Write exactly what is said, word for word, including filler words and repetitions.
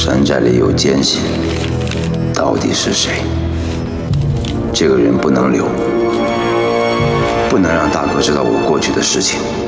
山寨里有奸细，到底是谁？这个人不能留，不能让大哥知道我过去的事情。